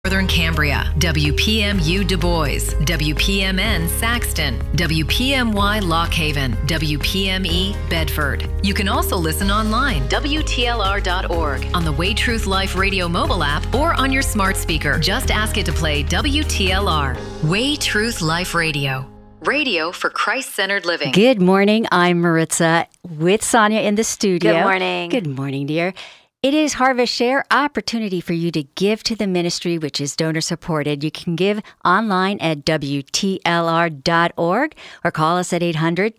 Northern Cambria, WPMU Du Bois, WPMN Saxton, WPMY Lock Haven, WPME Bedford. You can also listen online, WTLR.org, on the Way Truth Life Radio mobile app, or on your smart speaker. Just ask it to play WTLR. Way Truth Life Radio. Radio for Christ-centered living. Good morning. I'm Maritza with Sonia in the studio. Good morning. Good morning, dear. It is Harvest Share, opportunity for you to give to the ministry, which is donor supported. You can give online at WTLR.org or call us at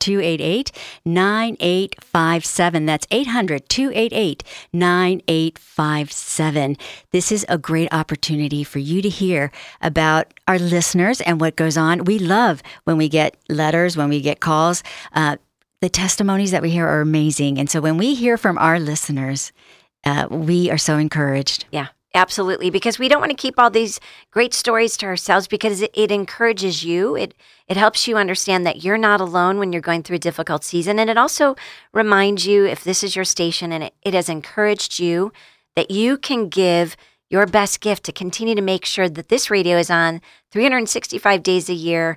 800-288-9857. That's 800-288-9857. This is a great opportunity for you to hear about our listeners and what goes on. We love when we get letters, when we get calls. The testimonies that we hear are amazing. And so when we hear from our listeners, we are so encouraged. Yeah, absolutely. Because we don't want to keep all these great stories to ourselves, because it encourages you. It helps you understand that you're not alone when you're going through a difficult season. And it also reminds you, if this is your station and it has encouraged you, that you can give your best gift to continue to make sure that this radio is on 365 days a year,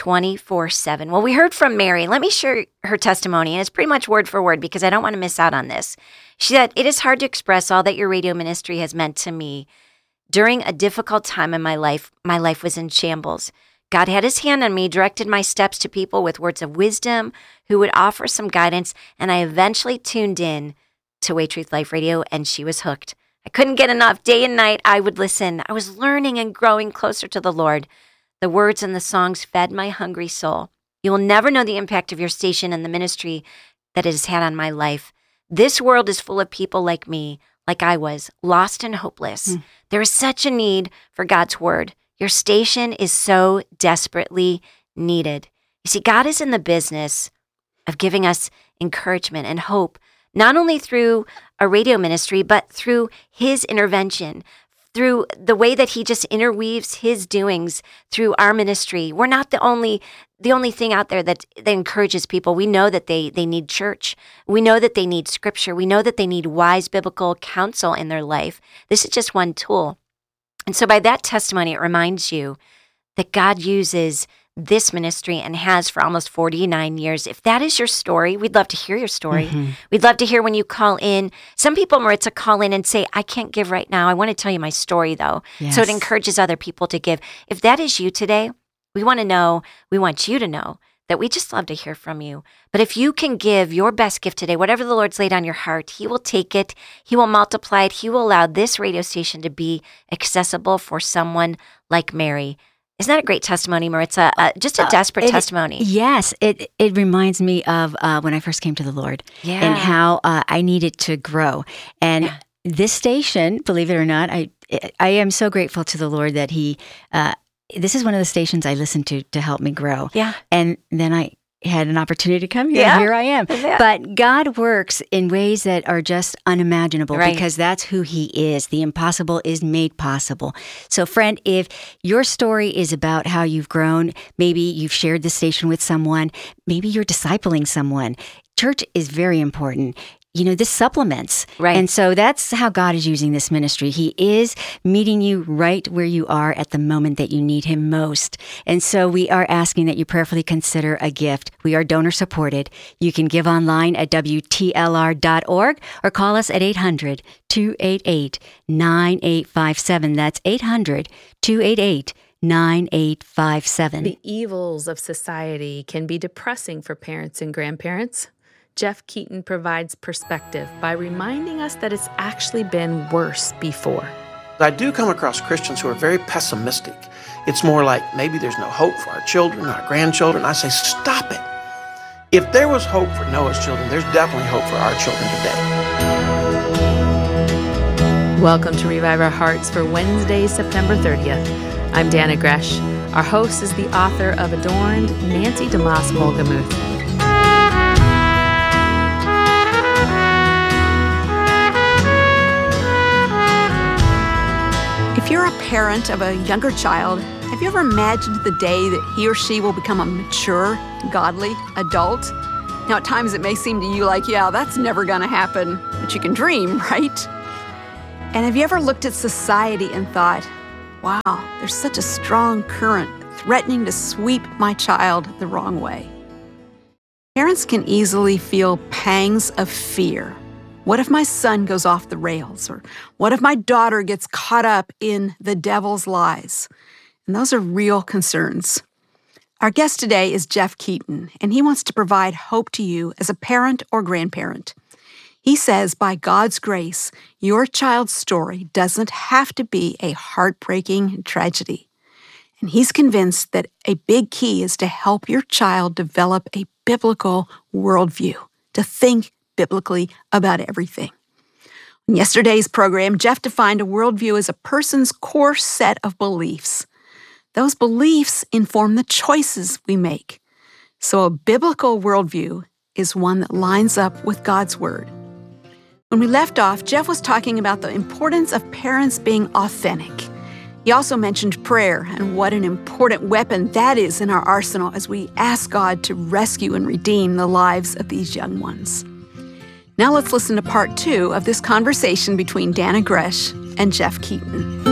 24/7. Well, we heard from Mary. Let me share her testimony, and it's pretty much word for word because I don't want to miss out on this. She said, "It is hard to express all that your radio ministry has meant to me. During a difficult time in my life was in shambles. God had his hand on me, directed my steps to people with words of wisdom who would offer some guidance, and I eventually tuned in to Way Truth Life Radio, and she was hooked. I couldn't get enough. Day and night, I would listen. I was learning and growing closer to the Lord. The words and the songs fed my hungry soul. You will never know the impact of your station and the ministry that it has had on my life. This world is full of people like me, like I was, lost and hopeless. There is such a need for God's word. Your station is so desperately needed. You see, God is in the business of giving us encouragement and hope, not only through a radio ministry, but through his intervention, through the way that he just interweaves his doings through our ministry. We're not the only thing out there that encourages people. We know that they need church. We know that they need scripture. We know that they need wise biblical counsel in their life. This is just one tool. And so by that testimony, it reminds you that God uses this ministry and has for almost 49 years. If that is your story, we'd love to hear your story. We'd love to hear when you call in. Some people, Maritza, call in and say, I can't give right now. I want to tell you my story, though. Yes. So it encourages other people to give. If that is you today, we want you to know that we just love to hear from you. But if you can give your best gift today, whatever the Lord's laid on your heart, he will take it. He will multiply it. He will allow this radio station to be accessible for someone like Mary. Isn't that a great testimony, Maritza? Just a desperate testimony. Yes. It reminds me of when I first came to the Lord and how I needed to grow. And this station, believe it or not, I am so grateful to the Lord that he, this is one of the stations I listened to help me grow. Yeah. And then I had an opportunity to come here. Yeah. Here I am. Yeah. But God works in ways that are just unimaginable because that's who he is. The impossible is made possible. So friend, if your story is about how you've grown, maybe you've shared the station with someone, maybe you're discipling someone, church is very important. You know, this supplements. Right. And so that's how God is using this ministry. He is meeting you right where you are at the moment that you need him most. And so we are asking that you prayerfully consider a gift. We are donor supported. You can give online at WTLR.org or call us at 800-288-9857. That's 800-288-9857. The evils of society can be depressing for parents and grandparents. Jeff Keaton provides perspective by reminding us that it's actually been worse before. I do come across Christians who are very pessimistic. It's more like maybe there's no hope for our children, our grandchildren. I say, stop it. If there was hope for Noah's children, there's definitely hope for our children today. Welcome to Revive Our Hearts for Wednesday, September 30th. I'm Dana Gresh. Our host is the author of Adorned, Nancy DeMoss Molgamuth. If you're a parent of a younger child, have you ever imagined the day that he or she will become a mature, godly adult? Now, at times it may seem to you like, yeah, that's never going to happen, but you can dream, right? And have you ever looked at society and thought, wow, there's such a strong current threatening to sweep my child the wrong way. Parents can easily feel pangs of fear. What if my son goes off the rails? Or what if my daughter gets caught up in the devil's lies? And those are real concerns. Our guest today is Jeff Keaton, and he wants to provide hope to you as a parent or grandparent. He says, by God's grace, your child's story doesn't have to be a heartbreaking tragedy. And he's convinced that a big key is to help your child develop a biblical worldview, to think biblically about everything. In yesterday's program, Jeff defined a worldview as a person's core set of beliefs. Those beliefs inform the choices we make. So a biblical worldview is one that lines up with God's Word. When we left off, Jeff was talking about the importance of parents being authentic. He also mentioned prayer and what an important weapon that is in our arsenal as we ask God to rescue and redeem the lives of these young ones. Now let's listen to part 2 of this conversation between Dannah Gresh and Jeff Keaton.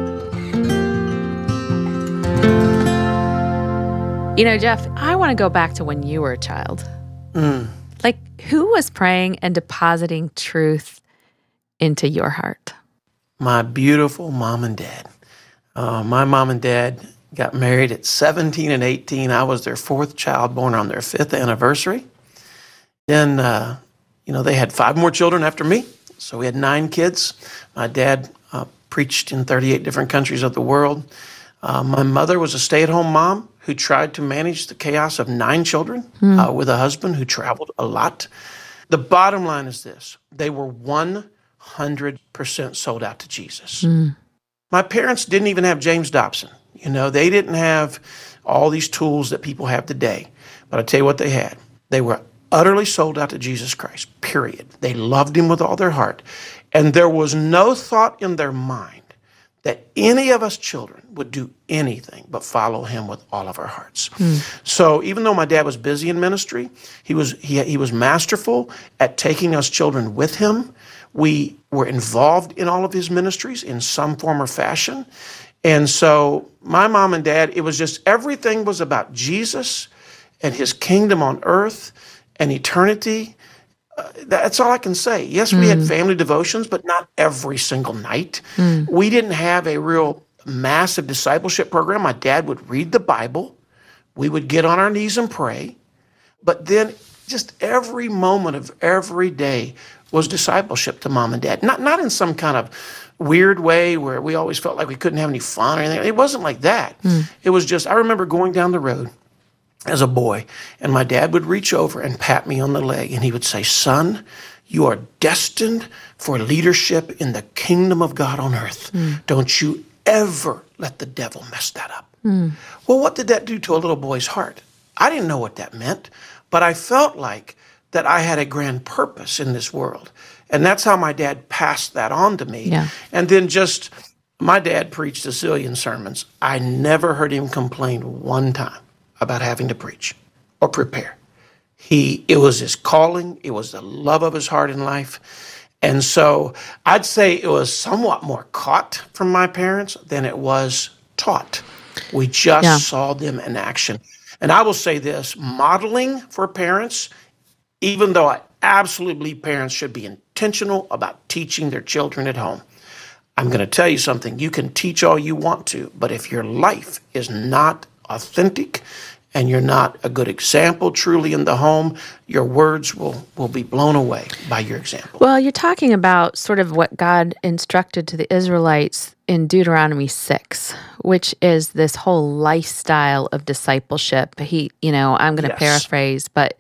You know, Jeff, I want to go back to when you were a child. Like, who was praying and depositing truth into your heart? My beautiful mom and dad. My mom and dad got married at 17 and 18. I was their 4th child, born on their 5th anniversary. Then, they had 5 more children after me. So we had 9 kids. My dad preached in 38 different countries of the world. My mother was a stay-at-home mom who tried to manage the chaos of 9 children with a husband who traveled a lot. The bottom line is this. They were 100% sold out to Jesus. My parents didn't even have James Dobson. They didn't have all these tools that people have today. But I tell you what they had. They were utterly sold out to Jesus Christ, period. They loved him with all their heart. And there was no thought in their mind that any of us children would do anything but follow him with all of our hearts. So even though my dad was busy in ministry, he was masterful at taking us children with him. We were involved in all of his ministries in some form or fashion. And so my mom and dad, it was just everything was about Jesus and his kingdom on earth and eternity. That's all I can say. Yes, we had family devotions, but not every single night. We didn't have a real massive discipleship program. My dad would read the Bible. We would get on our knees and pray. But then just every moment of every day was discipleship to mom and dad. Not in some kind of weird way where we always felt like we couldn't have any fun or anything. It wasn't like that. It was just, I remember going down the road as a boy, and my dad would reach over and pat me on the leg, and he would say, son, you are destined for leadership in the kingdom of God on earth. Don't you ever let the devil mess that up. Well, what did that do to a little boy's heart? I didn't know what that meant, but I felt like that I had a grand purpose in this world. And that's how my dad passed that on to me. Yeah. And then my dad preached a zillion sermons. I never heard him complain one time about having to preach or prepare. It was his calling. It was the love of his heart in life. And so I'd say it was somewhat more caught from my parents than it was taught. We just saw them in action. And I will say this, modeling for parents, even though I absolutely believe parents should be intentional about teaching their children at home, I'm going to tell you something. You can teach all you want to, but if your life is not authentic and you're not a good example truly in the home, your words will be blown away by your example. Well, you're talking about sort of what God instructed to the Israelites in Deuteronomy 6, which is this whole lifestyle of discipleship. I'm going to paraphrase, but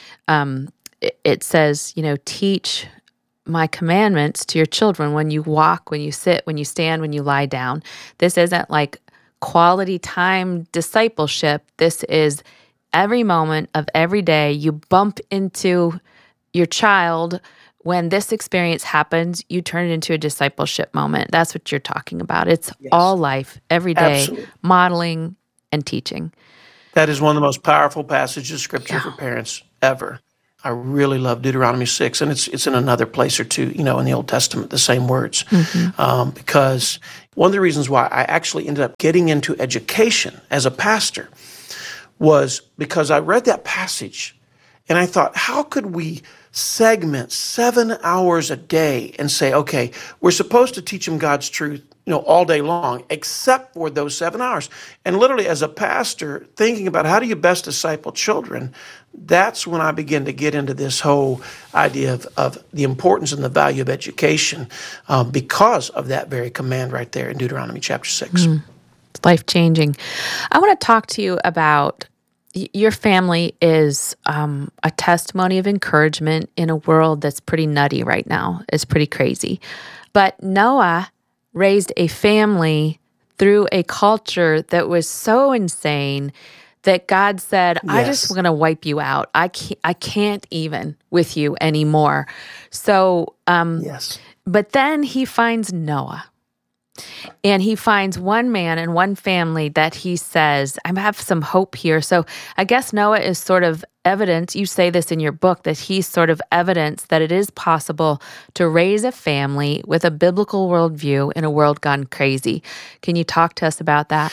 it says, teach my commandments to your children when you walk, when you sit, when you stand, when you lie down. This isn't like quality time discipleship. This is every moment of every day you bump into your child. When this experience happens, you turn it into a discipleship moment. That's what you're talking about. It's all life, every day, absolutely. Modeling and teaching. That is one of the most powerful passages of Scripture for parents ever. I really love Deuteronomy 6, and it's in another place or two, in the Old Testament, the same words. Because one of the reasons why I actually ended up getting into education as a pastor was because I read that passage, and I thought, how could we segment 7 hours a day and say, okay, we're supposed to teach them God's truth, all day long, except for those 7 hours. And literally as a pastor, thinking about how do you best disciple children, that's when I began to get into this whole idea of the importance and the value of education because of that very command right there in Deuteronomy chapter 6. Life-changing. I want to talk to you about your family is a testimony of encouragement in a world that's pretty nutty right now. It's pretty crazy. But Noah raised a family through a culture that was so insane that God said, I just want to wipe you out. I can't even with you anymore. So, but then he finds Noah. And he finds one man and one family that he says, I have some hope here. So I guess Noah is sort of evidence, you say this in your book, that he's sort of evidence that it is possible to raise a family with a biblical worldview in a world gone crazy. Can you talk to us about that?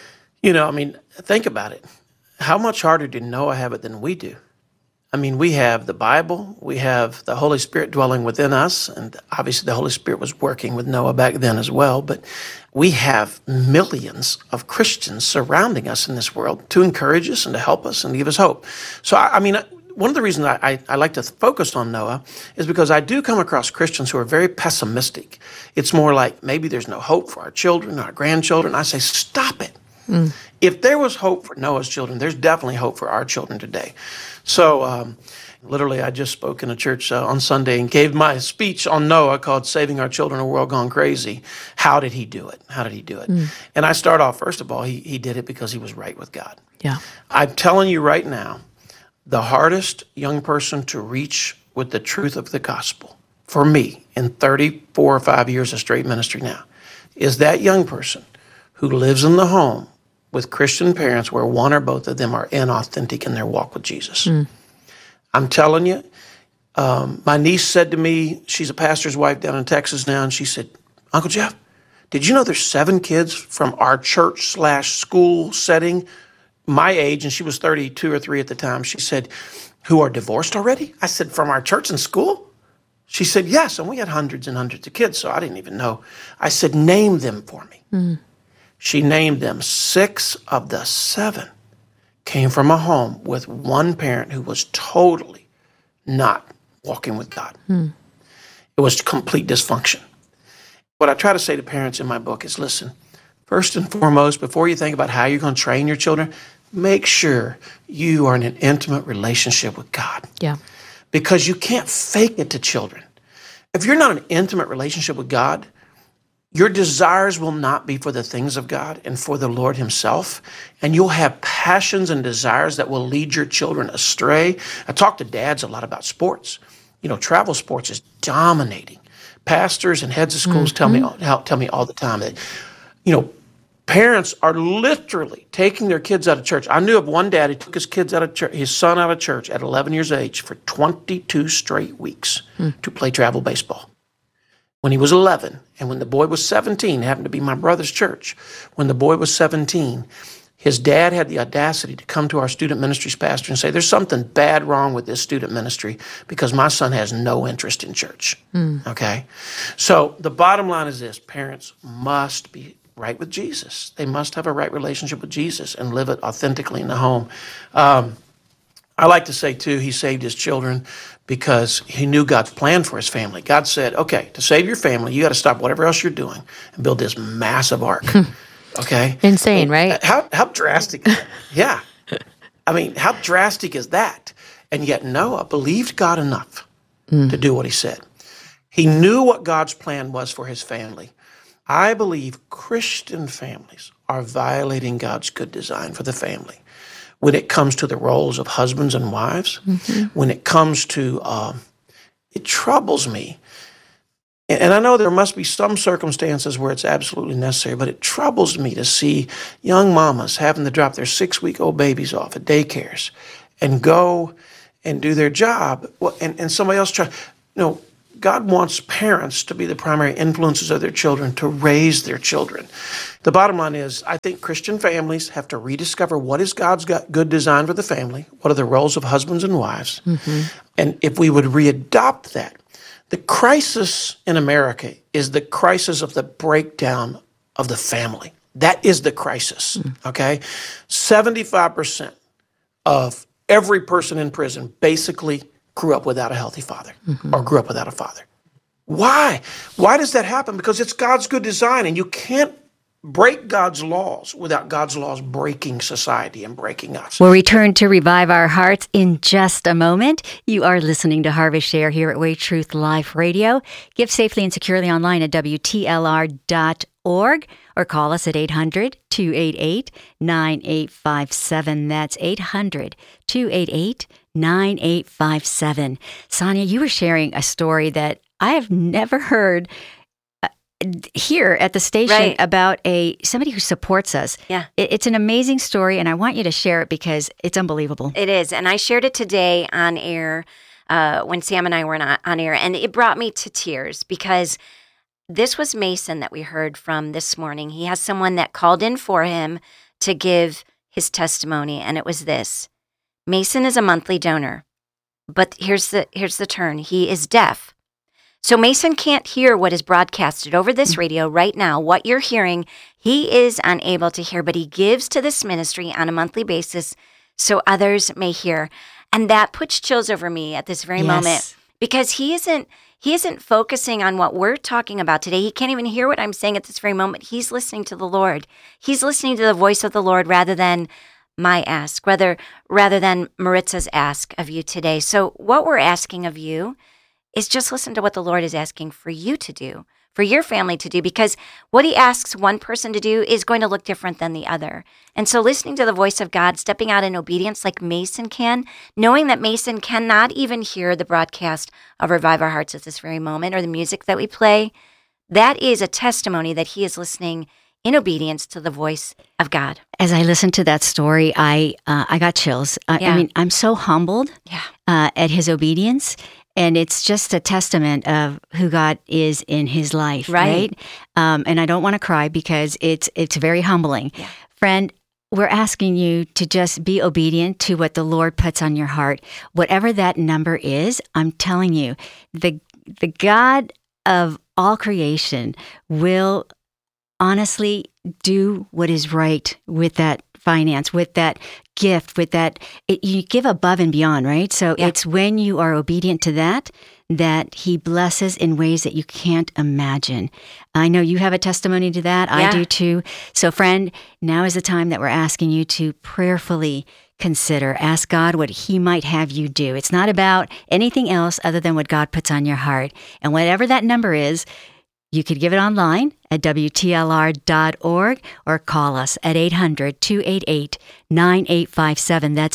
Think about it. How much harder did Noah have it than we do? We have the Bible, we have the Holy Spirit dwelling within us, and obviously the Holy Spirit was working with Noah back then as well, but we have millions of Christians surrounding us in this world to encourage us and to help us and give us hope. So, one of the reasons I like to focus on Noah is because I do come across Christians who are very pessimistic. It's more like, maybe there's no hope for our children, our grandchildren. I say, stop it. If there was hope for Noah's children, there's definitely hope for our children today. So literally, I just spoke in a church on Sunday and gave my speech on Noah called Saving Our Children in a World Gone Crazy. How did he do it? And I start off, first of all, he did it because he was right with God. Yeah. I'm telling you right now, the hardest young person to reach with the truth of the gospel, for me, in 34 or 5 years of straight ministry now, is that young person who lives in the home with Christian parents where one or both of them are inauthentic in their walk with Jesus. I'm telling you, my niece said to me, she's a pastor's wife down in Texas now, and she said, Uncle Jeff, did you know there's 7 kids from our church/school setting, my age, and she was 32 or 3 at the time, she said, who are divorced already? I said, from our church and school? She said, yes, and we had hundreds and hundreds of kids, so I didn't even know. I said, name them for me. She named them. 6 of the 7 came from a home with one parent who was totally not walking with God. It was complete dysfunction. What I try to say to parents in my book is, listen, first and foremost, before you think about how you're going to train your children, make sure you are in an intimate relationship with God. Yeah. Because you can't fake it to children. If you're not in an intimate relationship with God, your desires will not be for the things of God and for the Lord himself. And you'll have passions and desires that will lead your children astray. I talk to dads a lot about sports. Travel sports is dominating. Pastors and heads of schools tell me all the time that, parents are literally taking their kids out of church. I knew of one dad who took his son out of church at 11 years of age for 22 straight weeks to play travel baseball. When he was 11, and when the boy was 17, it happened to be my brother's church. When the boy was 17, his dad had the audacity to come to our student ministries pastor and say, there's something bad wrong with this student ministry because my son has no interest in church. Okay? So the bottom line is this: parents must be right with Jesus. They must have a right relationship with Jesus and live it authentically in the home. I like to say, too, he saved his children because he knew God's plan for his family. God said, okay, to save your family, you got to stop whatever else you're doing and build this massive ark. Okay? Insane, right? How drastic is that? Yeah. How drastic is that? And yet Noah believed God enough to do what he said. He knew what God's plan was for his family. I believe Christian families are violating God's good design for the family. When it comes to the roles of husbands and wives, when it comes to, it troubles me. And I know there must be some circumstances where it's absolutely necessary, but it troubles me to see young mamas having to drop their 6-week-old babies off at daycares and go and do their job, and somebody else try. God wants parents to be the primary influences of their children, to raise their children. The bottom line is, I think Christian families have to rediscover what is God's good design for the family, what are the roles of husbands and wives, and if we would readopt that. The crisis in America is the crisis of the breakdown of the family. That is the crisis, okay? 75% of every person in prison basically grew up without a healthy father or grew up without a father. Why? Why does that happen? Because it's God's good design, and you can't break God's laws without God's laws breaking society and breaking us. We'll return to Revive Our Hearts in just a moment. You are listening to Harvest Share here at Way Truth Life Radio. Give safely and securely online at WTLR.org or call us at 800-288-9857. That's 800-288-9857. Sonia, you were sharing a story that I have never heard here at the station about somebody who supports us. Yeah. It's an amazing story, and I want you to share it because it's unbelievable. It is, and I shared it today on air when Sam and I were on air, and it brought me to tears because this was Mason that we heard from this morning. He has someone that called in for him to give his testimony, and it was this. Mason is a monthly donor, but here's the turn. He is deaf. So Mason can't hear what is broadcasted over this radio right now. What you're hearing, he is unable to hear, but he gives to this ministry on a monthly basis so others may hear. And that puts chills over me at this very moment because he isn't focusing on what we're talking about today. He can't even hear what I'm saying at this very moment. He's listening to the Lord. He's listening to the voice of the Lord rather than my ask, rather than Maritza's ask of you today. So what we're asking of you is just listen to what the Lord is asking for you to do, for your family to do, because what he asks one person to do is going to look different than the other. And so listening to the voice of God, stepping out in obedience like Mason can, knowing that Mason cannot even hear the broadcast of Revive Our Hearts at this very moment or the music that we play, that is a testimony that he is listening in obedience to the voice of God. As I listened to that story, I got chills. I mean, I'm so humbled at his obedience. And it's just a testament of who God is in his life, right? And I don't want to cry because it's very humbling. Yeah. Friend, we're asking you to just be obedient to what the Lord puts on your heart. Whatever that number is, I'm telling you, the God of all creation will honestly do what is right with that finance, with that gift, with that, you give above and beyond, right? So it's when you are obedient to that he blesses in ways that you can't imagine. I know you have a testimony to that. I do too. So friend, now is the time that we're asking you to prayerfully ask God what he might have you do. It's not about anything else other than what God puts on your heart. And whatever that number is, you could give it online at WTLR.org or call us at 800-288-9857. That's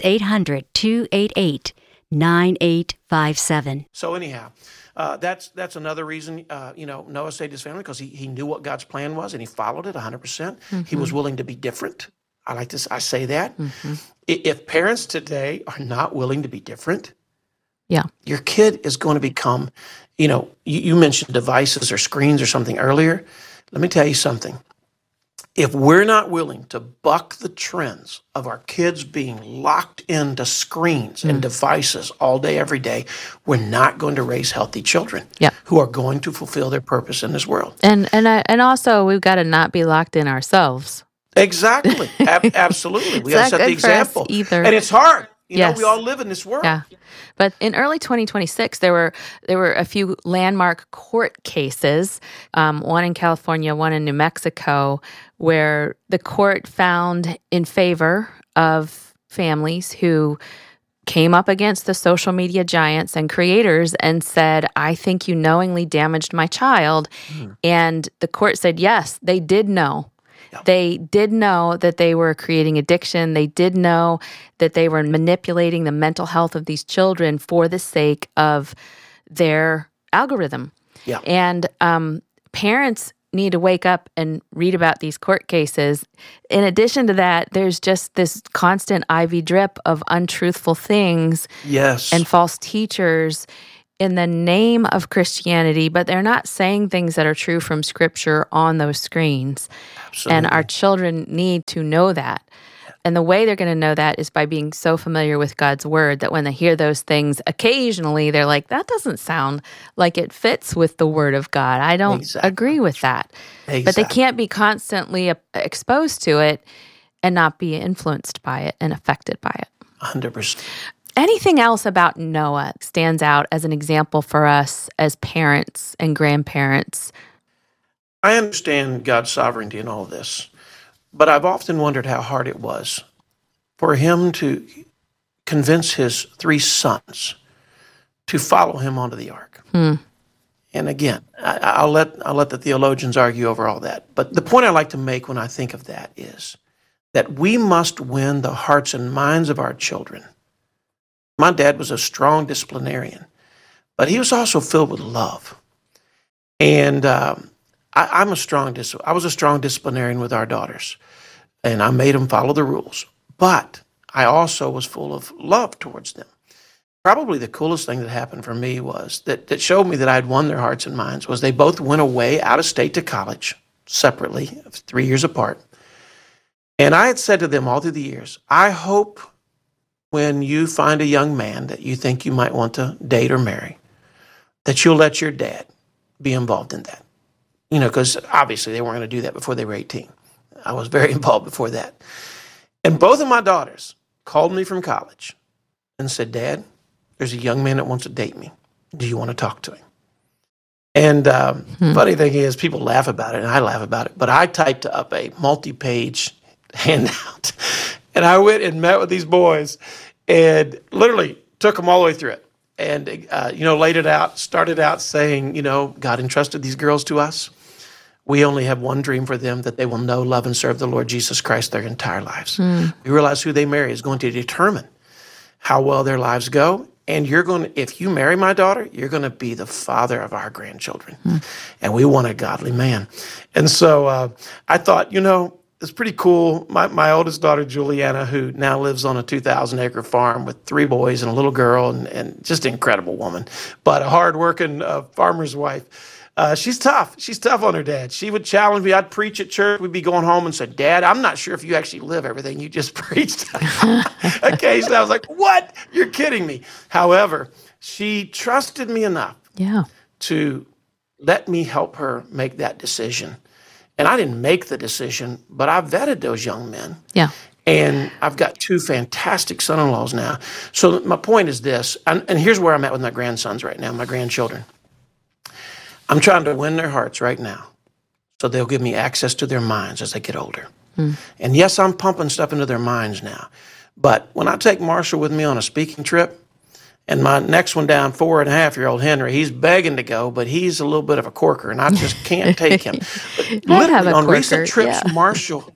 800-288-9857. So anyhow, that's another reason, Noah saved his family because he knew what God's plan was and he followed it 100%. He was willing to be different. I say that. If parents today are not willing to be different, your kid is going to become, you mentioned devices or screens or something earlier. Let me tell you something. If we're not willing to buck the trends of our kids being locked into screens and devices all day, every day, we're not going to raise healthy children who are going to fulfill their purpose in this world. And also, we've got to not be locked in ourselves. Exactly. Absolutely. We got to set the example. And it's hard. We all live in this world. Yeah. But in early 2026, there were a few landmark court cases, one in California, one in New Mexico, where the court found in favor of families who came up against the social media giants and creators and said, I think you knowingly damaged my child. And the court said, yes, they did know. They did know that they were creating addiction. They did know that they were manipulating the mental health of these children for the sake of their algorithm. Yeah. And parents need to wake up and read about these court cases. In addition to that, there's just this constant IV drip of untruthful things and false teachers in the name of Christianity, but they're not saying things that are true from Scripture on those screens. Absolutely. And our children need to know that. And the way they're going to know that is by being so familiar with God's Word that when they hear those things, occasionally they're like, that doesn't sound like it fits with the Word of God. I don't agree with that. But they can't be constantly exposed to it and not be influenced by it and affected by it. 100%. Anything else about Noah stands out as an example for us as parents and grandparents? I understand God's sovereignty in all this. But I've often wondered how hard it was for him to convince his 3 sons to follow him onto the ark. And again, I'll let the theologians argue over all that. But the point I like to make when I think of that is that we must win the hearts and minds of our children. My dad was a strong disciplinarian, but he was also filled with love. And I was a strong disciplinarian with our daughters, and I made them follow the rules. But I also was full of love towards them. Probably the coolest thing that happened for me was that showed me that I'd won their hearts and minds was they both went away out of state to college separately, 3 years apart. And I had said to them all through the years, I hope when you find a young man that you think you might want to date or marry, that you'll let your dad be involved in that. You know, because obviously they weren't going to do that before they were 18. I was very involved before that. And both of my daughters called me from college and said, Dad, there's a young man that wants to date me. Do you want to talk to him? And funny thing is, people laugh about it, and I laugh about it, but I typed up a multi-page handout, and I went and met with these boys and literally took them all the way through it. And, laid it out, started out saying, God entrusted these girls to us. We only have one dream for them, that they will know, love, and serve the Lord Jesus Christ their entire lives. We realize who they marry is going to determine how well their lives go. And if you marry my daughter, you're going to be the father of our grandchildren. And we want a godly man. And so I thought, it's pretty cool. My oldest daughter, Juliana, who now lives on a 2,000-acre farm with 3 boys and a little girl, and just an incredible woman, but a hard-working farmer's wife. She's tough. She's tough on her dad. She would challenge me. I'd preach at church. We'd be going home and say, Dad, I'm not sure if you actually live everything you just preached. Occasionally, I was like, what? You're kidding me. However, she trusted me enough to let me help her make that decision. And I didn't make the decision, but I vetted those young men. Yeah. And I've got 2 fantastic son-in-laws now. So my point is this, and here's where I'm at with my grandsons right now, my grandchildren. I'm trying to win their hearts right now so they'll give me access to their minds as they get older. And yes, I'm pumping stuff into their minds now. But when I take Marshall with me on a speaking trip, and my next one down, 4.5-year-old Henry, he's begging to go, but he's a little bit of a corker, and I just can't take him. But literally, on recent trips, Marshall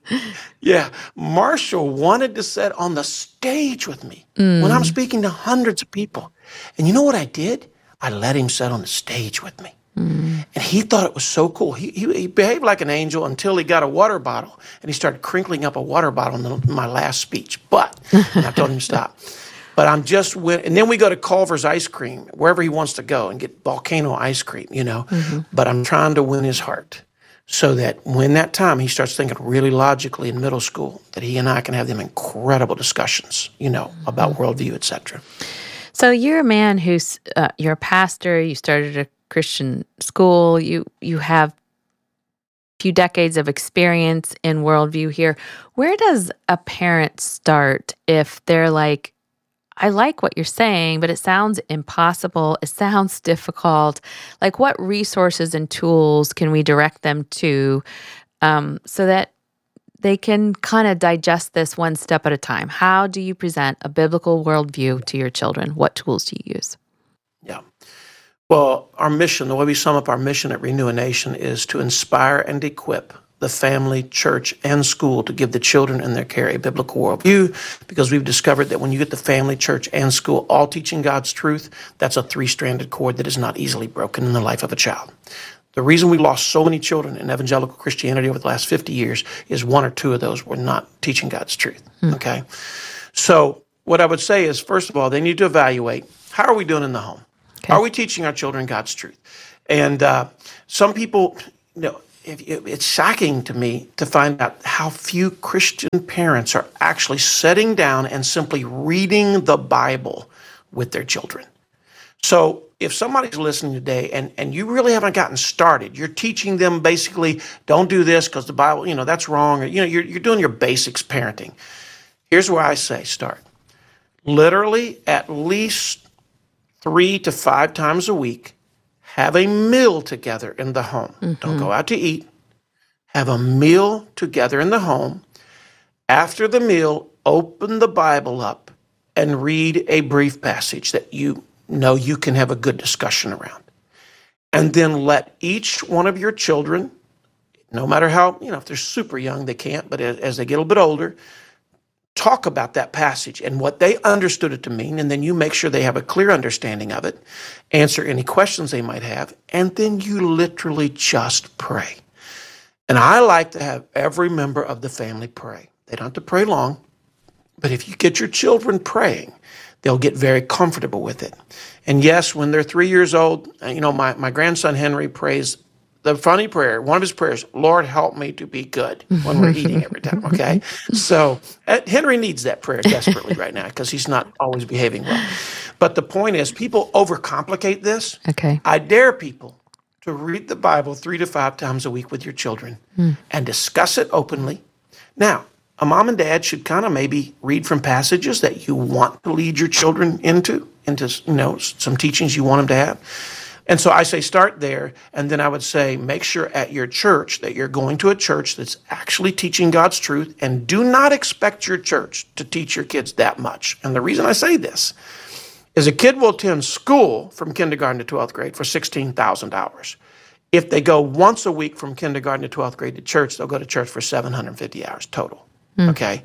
wanted to sit on the stage with me when I'm speaking to hundreds of people. And you know what I did? I let him sit on the stage with me. And he thought it was so cool. He behaved like an angel until he got a water bottle, and he started crinkling up a water bottle in my last speech. And I told him to stop. But and then we go to Culver's Ice Cream, wherever he wants to go, and get Volcano ice cream, But I'm trying to win his heart so that when that time he starts thinking really logically in middle school, that he and I can have them incredible discussions, about worldview, et cetera. So you're a man you're a pastor, you started a Christian school, you have a few decades of experience in worldview here. Where does a parent start if they're like, I like what you're saying, but it sounds impossible. It sounds difficult. Like, what resources and tools can we direct them to so that they can kind of digest this one step at a time? How do you present a biblical worldview to your children? What tools do you use? Yeah. Well, our mission, the way we sum up our mission at Renew a Nation, is to inspire and equip the family, church, and school to give the children in their care a biblical worldview, because we've discovered that when you get the family, church, and school all teaching God's truth, that's a 3-stranded cord that is not easily broken in the life of a child. The reason we lost so many children in evangelical Christianity over the last 50 years is one or two of those were not teaching God's truth, okay? So what I would say is, first of all, they need to evaluate, how are we doing in the home? Okay. Are we teaching our children God's truth? And some people, it's shocking to me to find out how few Christian parents are actually sitting down and simply reading the Bible with their children. So if somebody's listening today and you really haven't gotten started, you're teaching them basically, don't do this because the Bible, that's wrong. Or, you're doing your basics parenting. Here's where I say start. Literally at least 3 to 5 times a week, have a meal together in the home. Don't go out to eat. Have a meal together in the home. After the meal, open the Bible up and read a brief passage that you know you can have a good discussion around. And then let each one of your children, no matter how, if they're super young, they can't, but as they get a little bit older, talk about that passage and what they understood it to mean, and then you make sure they have a clear understanding of it, answer any questions they might have, and then you literally just pray. And I like to have every member of the family pray. They don't have to pray long, but if you get your children praying, they'll get very comfortable with it. And yes, when they're 3 years old, my grandson Henry prays the funny prayer, one of his prayers, Lord, help me to be good when we're eating every time, okay? So Henry needs that prayer desperately right now because he's not always behaving well. But the point is, people overcomplicate this. Okay. I dare people to read the Bible 3 to 5 times a week with your children and discuss it openly. Now, a mom and dad should kind of maybe read from passages that you want to lead your children into some teachings you want them to have. And so I say start there, and then I would say make sure at your church that you're going to a church that's actually teaching God's truth, and do not expect your church to teach your kids that much. And the reason I say this is a kid will attend school from kindergarten to 12th grade for $16,000. If they go once a week from kindergarten to 12th grade to church, they'll go to church for 750 hours total. Okay?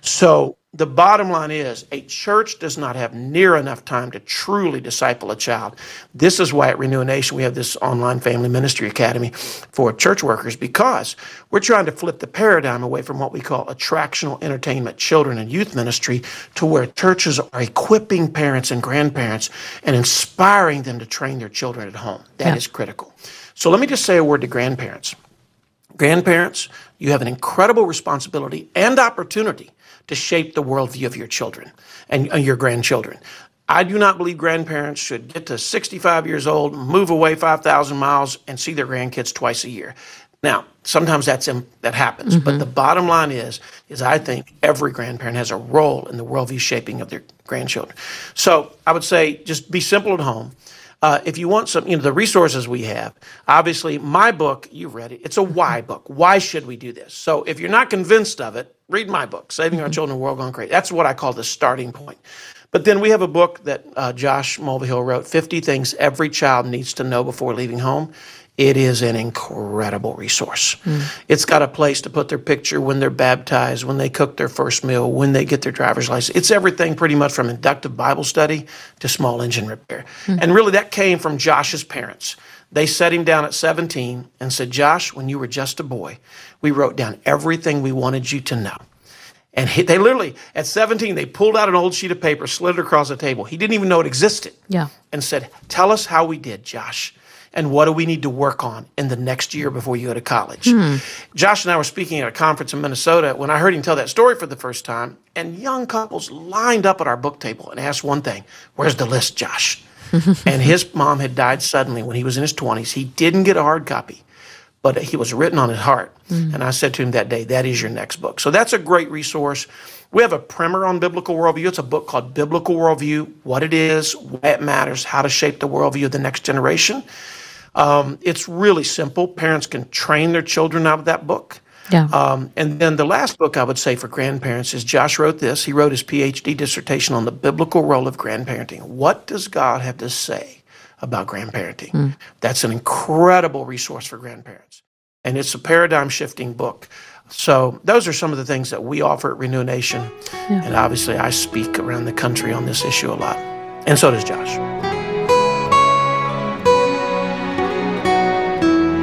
So the bottom line is a church does not have near enough time to truly disciple a child. This is why at Renew a Nation we have this online family ministry academy for church workers, because we're trying to flip the paradigm away from what we call attractional entertainment, children and youth ministry, to where churches are equipping parents and grandparents and inspiring them to train their children at home. That is critical. So let me just say a word to grandparents. Grandparents, you have an incredible responsibility and opportunity to shape the worldview of your children and your grandchildren. I do not believe grandparents should get to 65 years old, move away 5,000 miles, and see their grandkids twice a year. Now, sometimes that happens, but the bottom line is I think every grandparent has a role in the worldview shaping of their grandchildren. So I would say just be simple at home. If you want some, the resources we have, obviously my book, you've read it, it's a why book. Why should we do this? So if you're not convinced of it, read my book, Saving Our Children in a World Gone Crazy. That's what I call the starting point. But then we have a book that Josh Mulvihill wrote, 50 Things Every Child Needs to Know Before Leaving Home. It is an incredible resource. It's got a place to put their picture when they're baptized, when they cook their first meal, when they get their driver's license. It's everything pretty much from inductive Bible study to small engine repair. And really that came from Josh's parents. They set him down at 17 and said, Josh, when you were just a boy, we wrote down everything we wanted you to know. And they literally, at 17, they pulled out an old sheet of paper, slid it across the table. He didn't even know it existed. And said, tell us how we did, Josh. And what do we need to work on in the next year before you go to college? Josh and I were speaking at a conference in Minnesota when I heard him tell that story for the first time, and young couples lined up at our book table and asked one thing, where's the list, Josh? And his mom had died suddenly when he was in his 20s. He didn't get a hard copy, but he was written on his heart. And I said to him that day, that is your next book. So that's a great resource. We have a primer on biblical worldview. It's a book called Biblical Worldview, what it is, why it matters, how to shape the worldview of the next generation. It's really simple. Parents can train their children out of that book. And then the last book I would say for grandparents is Josh wrote this. He wrote his PhD dissertation on the biblical role of grandparenting. What does God have to say about grandparenting? That's an incredible resource for grandparents. And it's a paradigm-shifting book. So those are some of the things that we offer at Renew Nation. And obviously I speak around the country on this issue a lot. And so does Josh.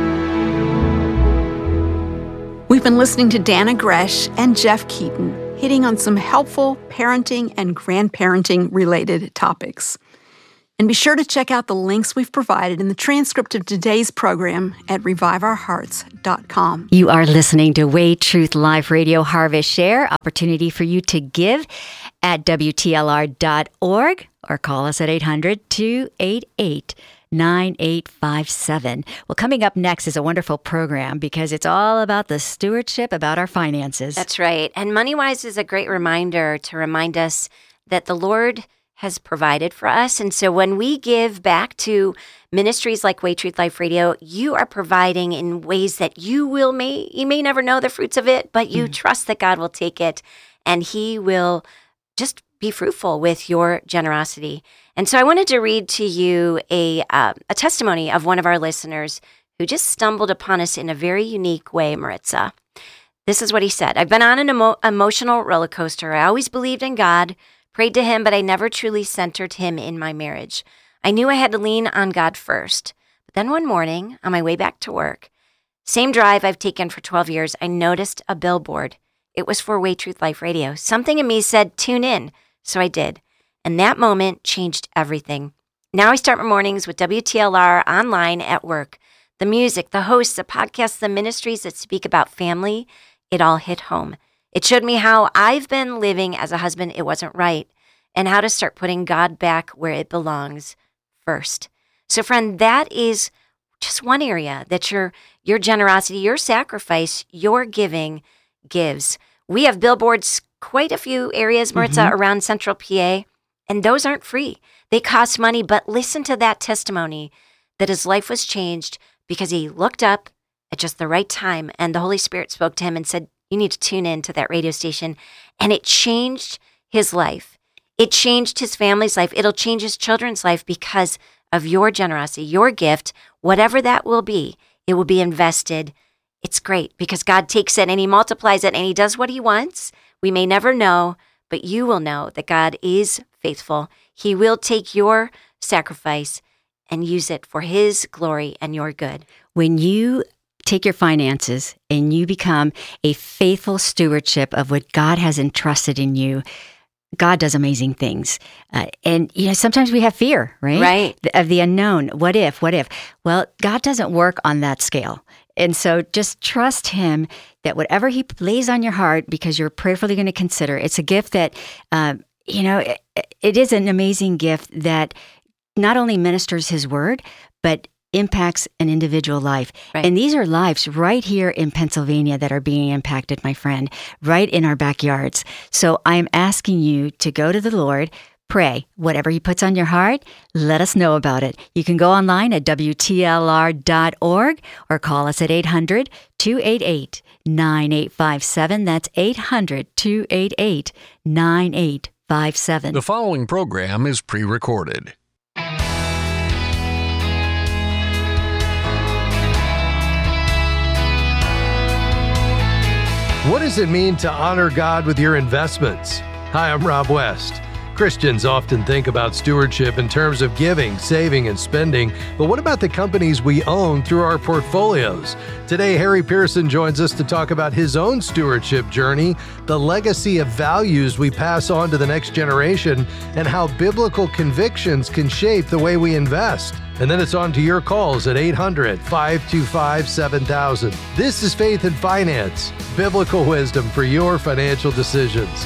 been listening to Dana Gresh and Jeff Keaton, hitting on some helpful parenting and grandparenting related topics. And be sure to check out the links we've provided in the transcript of today's program at reviveourhearts.com. You are listening to Way Truth Live Radio Harvest Share. Opportunity for you to give at WTLR.org or call us at 800-288-9857. Well, coming up next is a wonderful program because it's all about the stewardship, about our finances. That's right. And MoneyWise is a great reminder to remind us that the Lord has provided for us. And so when we give back to ministries like Way Truth Life Radio, you are providing in ways that you may never know the fruits of it, but you trust that God will take it and He will just be fruitful with your generosity. And so I wanted to read to you a testimony of one of our listeners who just stumbled upon us in a very unique way, Maritza. This is what he said. I've been on an emotional roller coaster. I always believed in God, prayed to Him, but I never truly centered Him in my marriage. I knew I had to lean on God first. But then one morning, on my way back to work, same drive I've taken for 12 years, I noticed a billboard. It was for Way Truth Life Radio. Something in me said, tune in. So I did. And that moment changed everything. Now I start my mornings with WTLR online at work. The music, the hosts, the podcasts, the ministries that speak about family, it all hit home. It showed me how I've been living as a husband it wasn't right, and how to start putting God back where it belongs first. So friend, that is just one area that your generosity, your sacrifice, your giving gives. We have billboards, quite a few areas, Maritza, around Central PA, and those aren't free. They cost money, but listen to that testimony that his life was changed because he looked up at just the right time and the Holy Spirit spoke to him and said, you need to tune in to that radio station. And it changed his life. It changed his family's life. It'll change his children's life because of your generosity, your gift, whatever that will be. It will be invested. It's great because God takes it and He multiplies it and He does what He wants. We may never know, but you will know that God is faithful. He will take your sacrifice and use it for His glory and your good. When you take your finances and you become a faithful stewardship of what God has entrusted in you, God does amazing things. And, sometimes we have fear, right? Right. Of the unknown. What if? Well, God doesn't work on that scale. And so just trust Him that whatever He lays on your heart, because you're prayerfully going to consider, it's a gift that, it is an amazing gift that not only ministers His word, but impacts an individual life. Right. And these are lives right here in Pennsylvania that are being impacted, my friend, right in our backyards. So I'm asking you to go to the Lord, pray, whatever He puts on your heart, let us know about it. You can go online at WTLR.org or call us at 800-288-9857. That's 800-288-9857. The following program is pre-recorded. What does it mean to honor God with your investments? Hi, I'm Rob West. Christians often think about stewardship in terms of giving, saving, and spending, but what about the companies we own through our portfolios? Today, Harry Pearson joins us to talk about his own stewardship journey, the legacy of values we pass on to the next generation, and how biblical convictions can shape the way we invest. And then it's on to your calls at 800-525-7000. This is Faith and Finance, biblical wisdom for your financial decisions.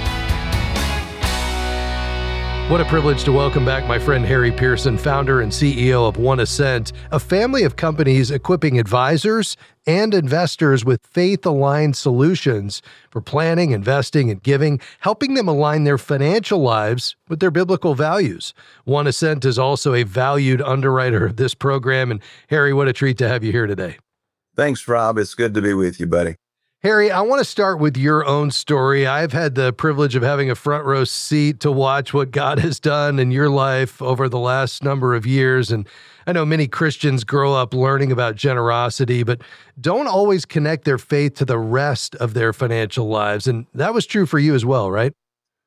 What a privilege to welcome back my friend Harry Pearson, founder and CEO of One Ascent, a family of companies equipping advisors and investors with faith-aligned solutions for planning, investing, and giving, helping them align their financial lives with their biblical values. One Ascent is also a valued underwriter of this program. And Harry, what a treat to have you here today. Thanks, Rob. It's good to be with you, buddy. Harry, I want to start with your own story. I've had the privilege of having a front row seat to watch what God has done in your life over the last number of years. And I know many Christians grow up learning about generosity, but don't always connect their faith to the rest of their financial lives. And that was true for you as well, right?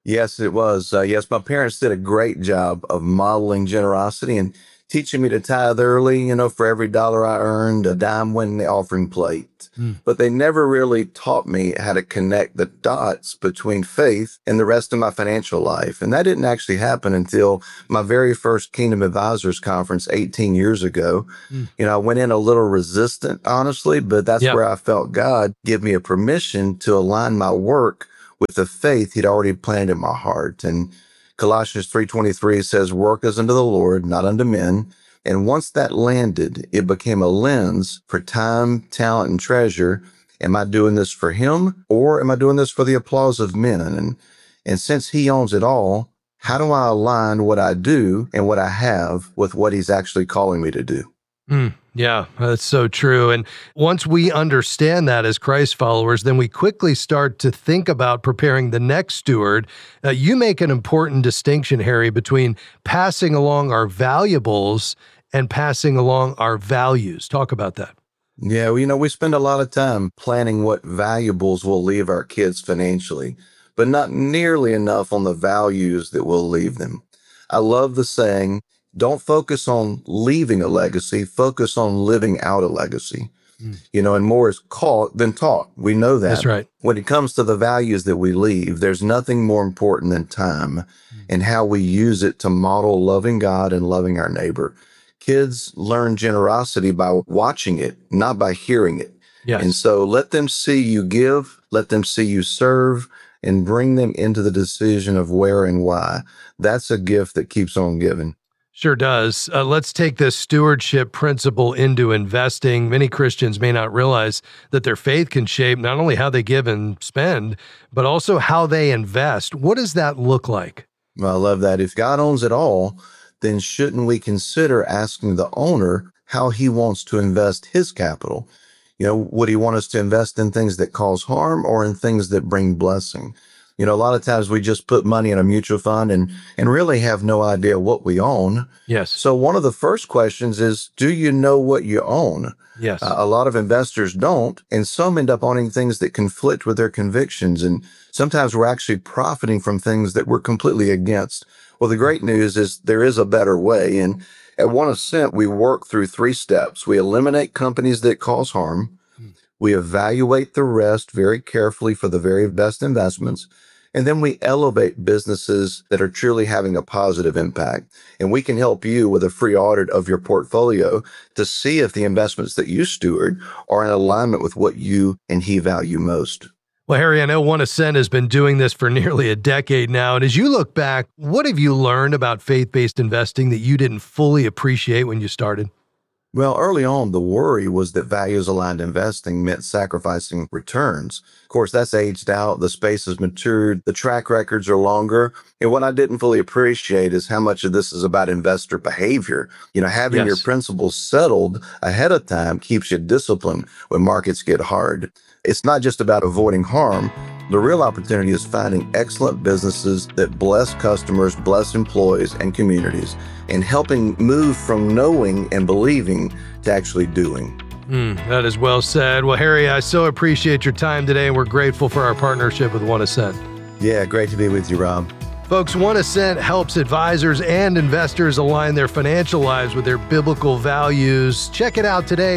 Yes, it was. Yes, my parents did a great job of modeling generosity and teaching me to tithe early. For every dollar I earned, a dime went in the offering plate. But they never really taught me how to connect the dots between faith and the rest of my financial life. And that didn't actually happen until my very first Kingdom Advisors conference 18 years ago. I went in a little resistant, honestly, but that's where I felt God give me a permission to align my work with the faith he'd already planted in my heart. And Colossians 3:23 says, work as unto the Lord, not unto men. And once that landed, it became a lens for time, talent, and treasure. Am I doing this for him, or am I doing this for the applause of men? And since he owns it all, how do I align what I do and what I have with what he's actually calling me to do? Yeah, that's so true. And once we understand that as Christ followers, then we quickly start to think about preparing the next steward. You make an important distinction, Harry, between passing along our valuables and passing along our values. Talk about that. Yeah, we spend a lot of time planning what valuables we'll leave our kids financially, but not nearly enough on the values that we'll leave them. I love the saying, don't focus on leaving a legacy, focus on living out a legacy. And more is caught than taught. We know that. That's right. When it comes to the values that we leave, there's nothing more important than time and how we use it to model loving God and loving our neighbor. Kids learn generosity by watching it, not by hearing it. Yes. And so let them see you give, let them see you serve, and bring them into the decision of where and why. That's a gift that keeps on giving. Sure does. Let's take this stewardship principle into investing. Many Christians may not realize that their faith can shape not only how they give and spend, but also how they invest. What does that look like? Well, I love that. If God owns it all, then shouldn't we consider asking the owner how he wants to invest his capital? Would he want us to invest in things that cause harm or in things that bring blessing? A lot of times we just put money in a mutual fund and really have no idea what we own. Yes. So one of the first questions is, do you know what you own? Yes. A lot of investors don't, and some end up owning things that conflict with their convictions. And sometimes we're actually profiting from things that we're completely against. Well, the great news is there is a better way. And at One Ascent, we work through 3 steps. We eliminate companies that cause harm. We evaluate the rest very carefully for the very best investments. And then we elevate businesses that are truly having a positive impact. And we can help you with a free audit of your portfolio to see if the investments that you steward are in alignment with what you and he value most. Well, Harry, I know One Ascent has been doing this for nearly a decade now. And as you look back, what have you learned about faith-based investing that you didn't fully appreciate when you started? Well, early on, the worry was that values-aligned investing meant sacrificing returns. Of course, that's aged out. The space has matured. The track records are longer. And what I didn't fully appreciate is how much of this is about investor behavior. Having your principles settled ahead of time keeps you disciplined when markets get hard. It's not just about avoiding harm. The real opportunity is finding excellent businesses that bless customers, bless employees, and communities, and helping move from knowing and believing to actually doing. That is well said. Well, Harry, I so appreciate your time today, and we're grateful for our partnership with One Ascent. Yeah, great to be with you, Rob. Folks, One Ascent helps advisors and investors align their financial lives with their biblical values. Check it out today,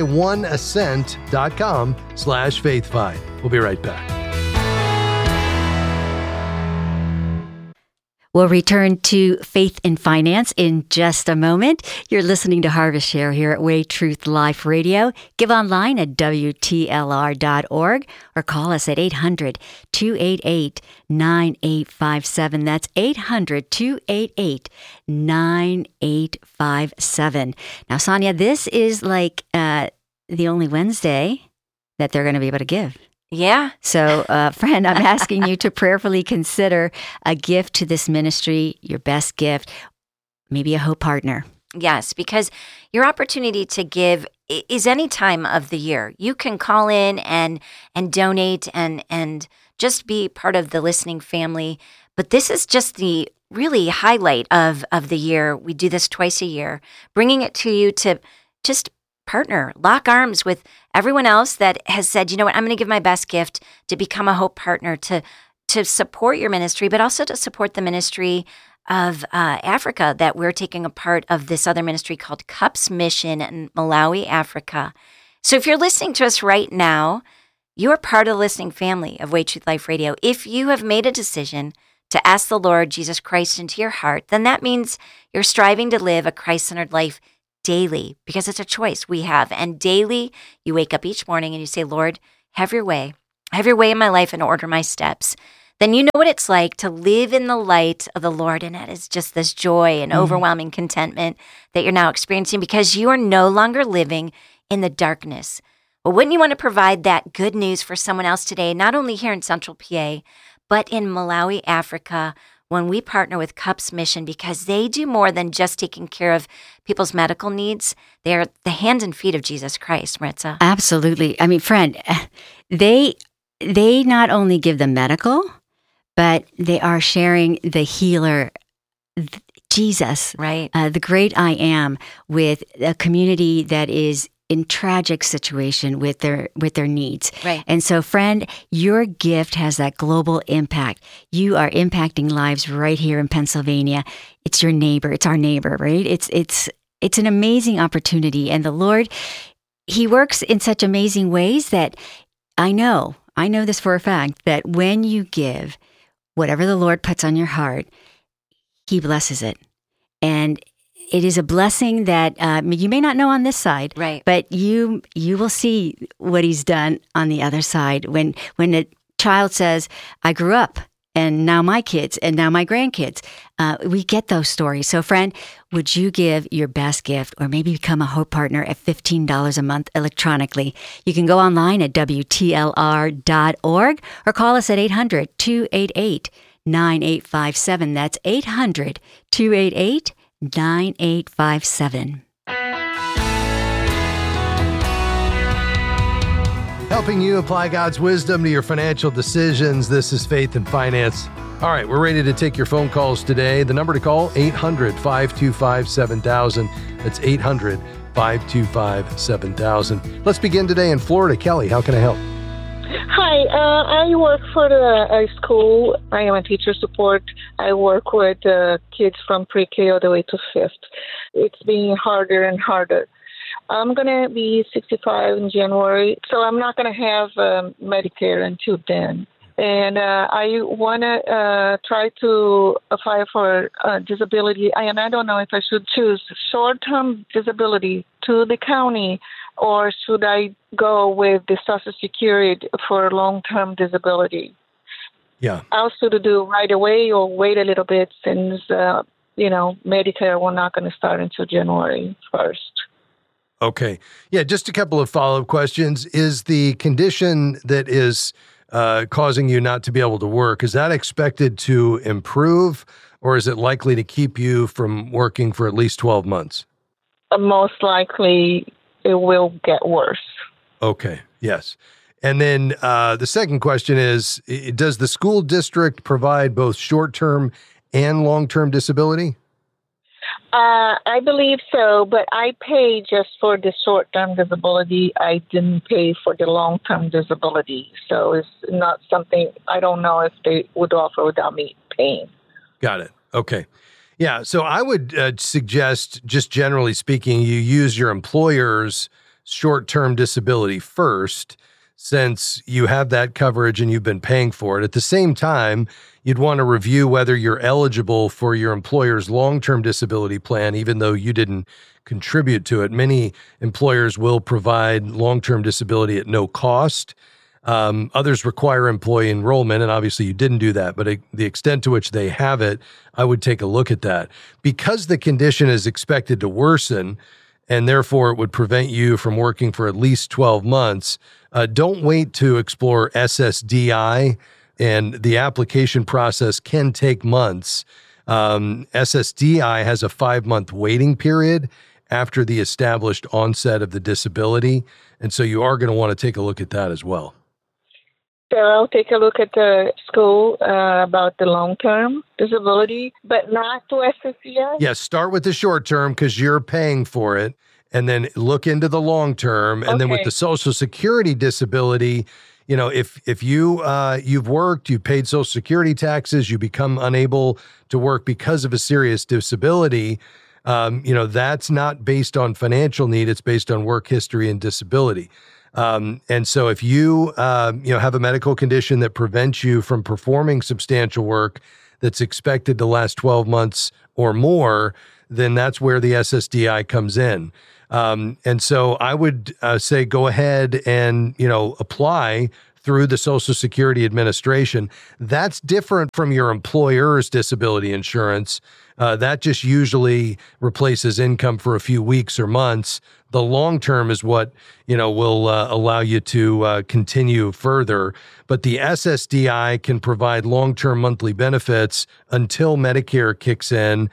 oneascent.com/faithfind. We'll be right back. We'll return to Faith in Finance in just a moment. You're listening to Harvest Share here at Way Truth Life Radio. Give online at WTLR.org or call us at 800-288-9857. That's 800-288-9857. Now, Sonia, this is like the only Wednesday that they're going to be able to give. Yeah. So, friend, I'm asking you to prayerfully consider a gift to this ministry, your best gift, maybe a Hope partner. Yes, because your opportunity to give is any time of the year. You can call in and donate and just be part of the listening family. But this is just the really highlight of the year. We do this twice a year, bringing it to you to just partner, lock arms with everyone else that has said, you know what, I'm going to give my best gift to become a Hope partner, to to support your ministry, but also to support the ministry of Africa, that we're taking a part of this other ministry called Cups Mission in Malawi, Africa. So if you're listening to us right now, you are part of the listening family of Way Truth Life Radio. If you have made a decision to ask the Lord Jesus Christ into your heart, then that means you're striving to live a Christ-centered life daily, because it's a choice we have. And daily, you wake up each morning and you say, Lord, have your way. Have your way in my life and order my steps. Then you know what it's like to live in the light of the Lord. And that is just this joy and overwhelming contentment that you're now experiencing, because you are no longer living in the darkness. Well, wouldn't you want to provide that good news for someone else today, not only here in Central PA, but in Malawi, Africa, when we partner with Cups Mission, because they do more than just taking care of people's medical needs. They're the hands and feet of Jesus Christ, Maritza. Absolutely. I mean, friend, they not only give the medical, but they are sharing the healer, Jesus, right? The great I Am, with a community that is in tragic situation with their needs. Right. And so, friend, your gift has that global impact. You are impacting lives right here in Pennsylvania. It's your neighbor. It's our neighbor, right? It's an amazing opportunity. And the Lord, He works in such amazing ways that I know this for a fact, that when you give whatever the Lord puts on your heart, He blesses it. And it is a blessing that you may not know on this side, right? But you will see what He's done on the other side. When a child says, I grew up, and now my kids, and now my grandkids, we get those stories. So friend, would you give your best gift, or maybe become a Hope Partner at $15 a month electronically? You can go online at WTLR.org or call us at 800-288-9857. That's 800-288-9857. 9857. Helping you apply God's wisdom to your financial decisions. This is Faith and Finance. All right, we're ready to take your phone calls today. The number to call, 800-525-7000. That's 800-525-7000. Let's begin today in Florida. Kelly, how can I help? Hi, I work for a school. I am a teacher support. I work with kids from pre-K all the way to 5th. It's being harder and harder. I'm going to be 65 in January, so I'm not going to have Medicare until then. And I want to try to apply for disability. And I don't know if I should choose short-term disability to the county, or should I go with the Social Security for long-term disability? Yeah. Also to do right away or wait a little bit, since, Medicare we're not going to start until January 1st. Okay. Yeah, just a couple of follow-up questions. Is the condition that is causing you not to be able to work, is that expected to improve, or is it likely to keep you from working for at least 12 months? Most likely it will get worse. Okay, yes. And then the second question is, does the school district provide both short-term and long-term disability? I believe so, but I pay just for the short-term disability. I didn't pay for the long-term disability. So it's not something, I don't know if they would offer without me paying. Got it. Okay. Yeah, so I would suggest, just generally speaking, you use your employer's short-term disability first, since you have that coverage and you've been paying for it. At the same time, you'd want to review whether you're eligible for your employer's long-term disability plan, even though you didn't contribute to it. Many employers will provide long-term disability at no cost. Others require employee enrollment, and obviously you didn't do that, but the extent to which they have it, I would take a look at that. Because the condition is expected to worsen, and therefore it would prevent you from working for at least 12 months, don't wait to explore SSDI, and the application process can take months. SSDI has a 5-month waiting period after the established onset of the disability, and so you are going to want to take a look at that as well. So I'll take a look at the school about the long-term disability, but not to SSDI? Yes, start with the short-term because you're paying for it, and then look into the long-term. And then with the Social Security disability, if you've worked, you've paid Social Security taxes, you become unable to work because of a serious disability, that's not based on financial need. It's based on work history and disability. And so if you have a medical condition that prevents you from performing substantial work that's expected to last 12 months or more, then that's where the SSDI comes in. And so I would say go ahead and, apply through the Social Security Administration. That's different from your employer's disability insurance. That just usually replaces income for a few weeks or months. The long term is what, will allow you to continue further. But the SSDI can provide long-term monthly benefits until Medicare kicks in.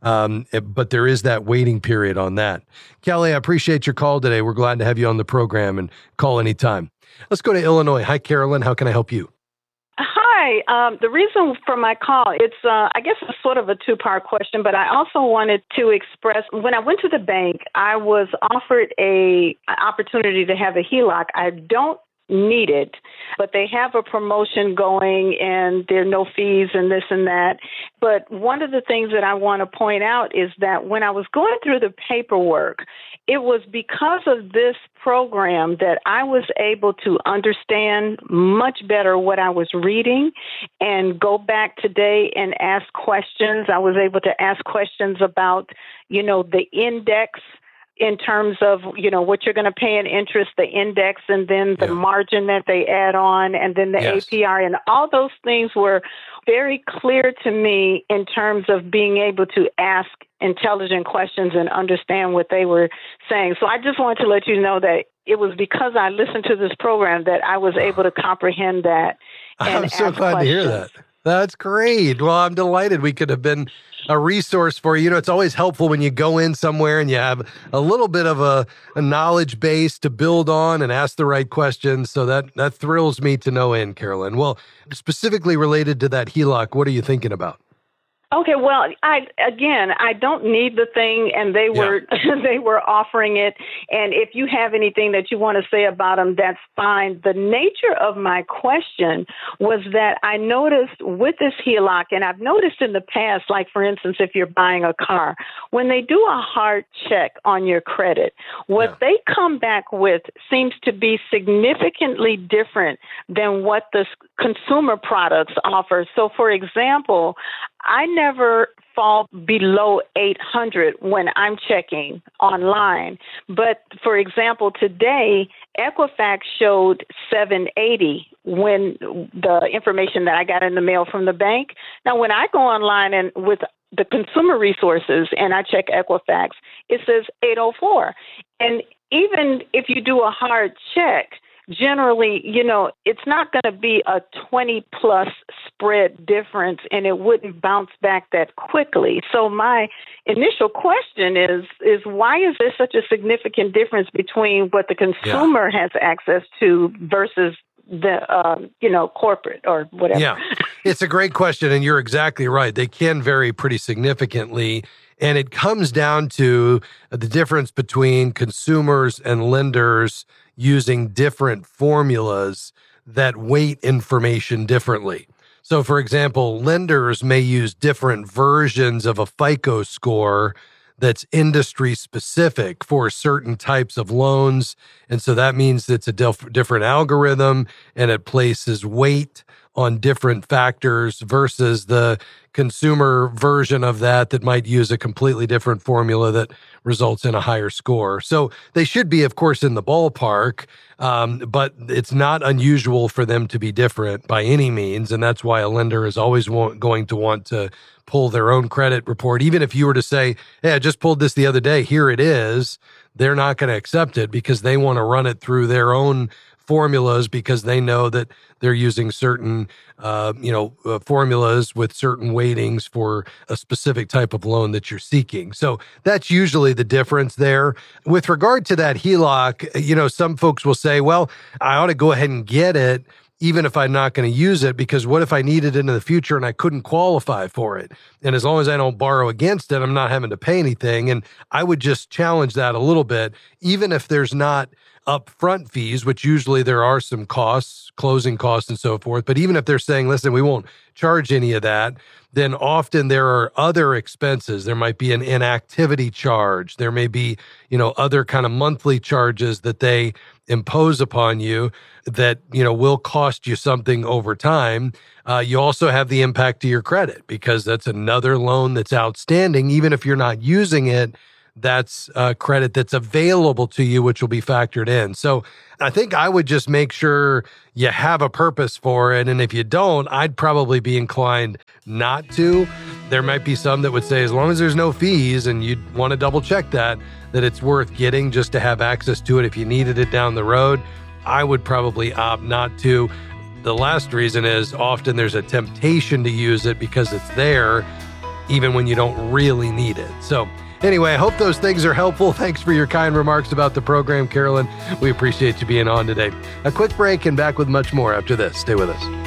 But there is that waiting period on that. Kelly, I appreciate your call today. We're glad to have you on the program, and call anytime. Let's go to Illinois. Hi, Carolyn. How can I help you? Hi. The reason for my call, I guess it's sort of a two-part question, but I also wanted to express, when I went to the bank, I was offered an opportunity to have a HELOC. I don't need it, but they have a promotion going and there are no fees and this and that. But one of the things that I want to point out is that when I was going through the paperwork, it was because of this program that I was able to understand much better what I was reading and go back today and ask questions. I was able to ask questions about, the index in terms of, what you're going to pay in interest, the index, and then the margin that they add on, and then the APR. And all those things were very clear to me in terms of being able to ask intelligent questions and understand what they were saying. So I just wanted to let you know that it was because I listened to this program that I was able to comprehend that. I'm so glad to hear that. That's great. Well, I'm delighted we could have been a resource for you. It's always helpful when you go in somewhere and you have a little bit of a knowledge base to build on and ask the right questions. So that thrills me to no end, Carolyn. Well, specifically related to that HELOC, what are you thinking about? Okay, well, I don't need the thing, and they were offering it. And if you have anything that you want to say about them, that's fine. The nature of my question was that I noticed with this HELOC, and I've noticed in the past, like for instance, if you're buying a car, when they do a hard check on your credit, what they come back with seems to be significantly different than what the consumer products offer. So, for example, I never fall below 800 when I'm checking online. But for example, today, Equifax showed 780 when the information that I got in the mail from the bank. Now, when I go online and with the consumer resources and I check Equifax, it says 804. And even if you do a hard check, generally, it's not going to be a 20 plus spread difference, and it wouldn't bounce back that quickly. So my initial question is why is there such a significant difference between what the consumer has access to versus the, corporate or whatever? Yeah, it's a great question. And you're exactly right. They can vary pretty significantly. And it comes down to the difference between consumers and lenders using different formulas that weight information differently. So, for example, lenders may use different versions of a FICO score that's industry specific for certain types of loans. And so that means it's a different algorithm and it places weight on different factors versus the consumer version of that might use a completely different formula that results in a higher score. So they should be, of course, in the ballpark, but it's not unusual for them to be different by any means. And that's why a lender is always going to want to pull their own credit report. Even if you were to say, hey, I just pulled this the other day, here it is, they're not going to accept it because they want to run it through their own formulas because they know that they're using certain, formulas with certain weightings for a specific type of loan that you're seeking. So that's usually the difference there. With regard to that HELOC, some folks will say, well, I ought to go ahead and get it even if I'm not going to use it, because what if I need it into the future and I couldn't qualify for it? And as long as I don't borrow against it, I'm not having to pay anything. And I would just challenge that a little bit, even if there's not upfront fees, which usually there are some costs, closing costs and so forth. But even if they're saying, listen, we won't charge any of that, then often there are other expenses. There might be an inactivity charge. There may be, other kind of monthly charges that they impose upon you that, will cost you something over time. You also have the impact to your credit because that's another loan that's outstanding. Even if you're not using it, that's credit that's available to you, which will be factored in. So I think I would just make sure you have a purpose for it. And if you don't, I'd probably be inclined not to. There might be some that would say, as long as there's no fees, and you'd want to double check that it's worth getting just to have access to it if you needed it down the road. I would probably opt not to. The last reason is often there's a temptation to use it because it's there, even when you don't really need it. So anyway, I hope those things are helpful. Thanks for your kind remarks about the program, Carolyn. We appreciate you being on today. A quick break and back with much more after this. Stay with us.